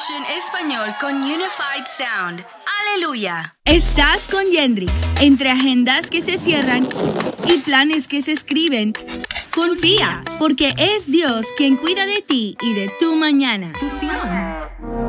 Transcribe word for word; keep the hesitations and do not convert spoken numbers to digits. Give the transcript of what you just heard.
Station Español con Unified Sound. ¡Aleluya! Estás con Yendrix. Entre agendas que se cierran y planes que se escriben, confía, porque es Dios quien cuida de ti y de tu mañana. Fusión.